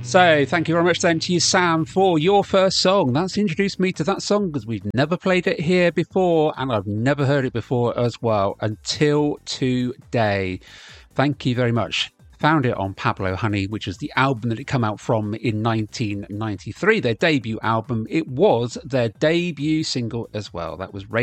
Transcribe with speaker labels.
Speaker 1: So thank you very much then to you, Sam, for your first song. That's introduced me to that song because we've never played it here before and I've never heard it before as well until today. Thank you very much. Found it on Pablo Honey, which is the album that it came out from in 1993, their debut album. It was their debut single as well. That was